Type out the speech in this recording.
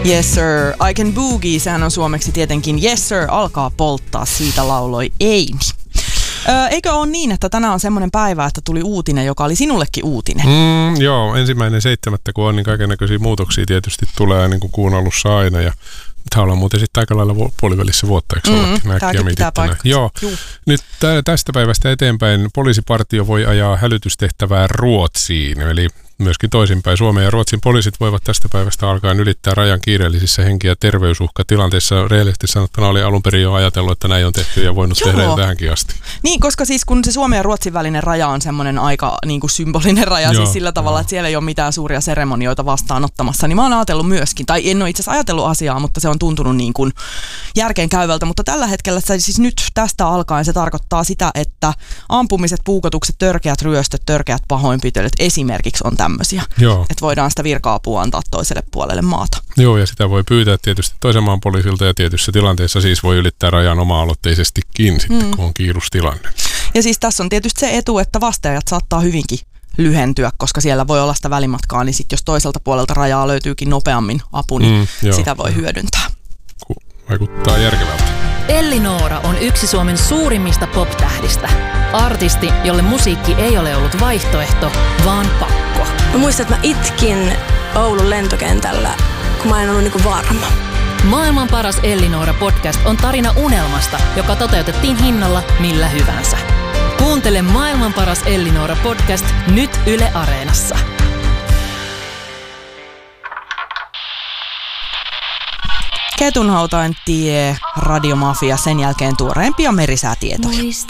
Yes sir, I can boogie, sehän on suomeksi tietenkin Yes sir, alkaa polttaa, siitä lauloi Amy. Eikö ole niin, että tänään on semmoinen päivä, että tuli uutinen, joka oli sinullekin uutinen? Joo, 1.7. kun on, niin kaikennäköisiä muutoksia tietysti tulee niin kuin kuun alussa aina. Ja tämä ollaan muuten sitten aika lailla puolivälissä vuotta, eikö ollakin? Tämäkin pitää paikkansa. Joo. Nyt tästä päivästä eteenpäin poliisipartio voi ajaa hälytystehtävää Ruotsiin, eli myöskin toisinpäin. Suomen ja Ruotsin poliisit voivat tästä päivästä alkaen ylittää rajan kiireellisissä henki- ja terveysuhkatilanteissa. Rehellisesti sanottuna oli alun perin jo ajatellut, että näin on tehty ja voinut tehdä jo tähänkin asti. Niin, koska siis kun se Suomen ja Ruotsin välinen raja on semmoinen aika niin kuin symbolinen raja, siis sillä tavalla, että siellä ei ole mitään suuria seremonioita vastaanottamassa, niin mä oon ajatellut myöskin, tai en ole itse asiassa ajatellut asiaa, mutta se on tuntunut niin kuin järkeenkäyvältä, mutta tällä hetkellä siis nyt tästä alkaen se tarkoittaa sitä, että ampumiset, puukotukset, törkeät ryöstöt, törkeät pahoinpitelyt esimerkiksi on tämmöisiä, että voidaan sitä virka-apua antaa toiselle puolelle maata. Joo, ja sitä voi pyytää tietysti toisen maan poliisilta, ja tietyissä tilanteissa siis voi ylittää rajan oma-aloitteisestikin sitten, kun on kiirustilanne. Ja siis tässä on tietysti se etu, että vasteajat saattaa hyvinkin lyhentyä, koska siellä voi olla sitä välimatkaa, niin sitten jos toiselta puolelta rajaa löytyykin nopeammin apu, niin sitä voi hyödyntää. Vaikuttaa järkevältä. Elli-Noora on yksi Suomen suurimmista pop-tähdistä. Artisti, jolle musiikki ei ole ollut vaihtoehto, vaan pakko. Mä muistan, että mä itkin Oulun lentokentällä, kun mä en ollut niinku varma. Maailman paras Elli-Noora podcast on tarina unelmasta, joka toteutettiin hinnalla millä hyvänsä. Kuuntele Maailman paras Elli-Noora podcast nyt Yle Areenassa. Ketunhautain tie, Radiomafia, sen jälkeen tuoreempia merisäätietoja.